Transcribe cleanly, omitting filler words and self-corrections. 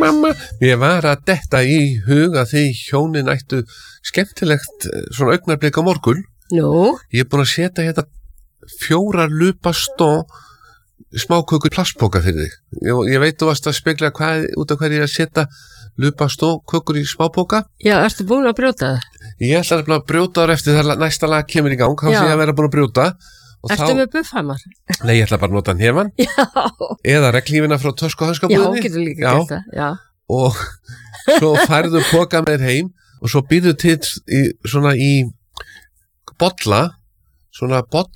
mamma, ég var að detta í hug að þið hjónin ættu skemmtilegt svona augnablik á morgun. Nú? Ég er búin að setja hérna 4 lupastó smákökur í plastpoka fyrir þig. Ég veit þú varst að spegla út af hverju ég að setja lupastó kökur í smápoka. Já, ertu búin að brjóta það? Ég ætla að brjóta þar eftir það næsta lag kemur í gang, þá sé ég að vera búin að brjóta. Ertu með buffhamar? Nei, ég ætla bara að nota hnefann. Já. Eða reglífina frá töskuhanskabúðinni. Já, getur líka gert það, já. Og svo færðu poka með þér heim og svo býrðu til svona í bolla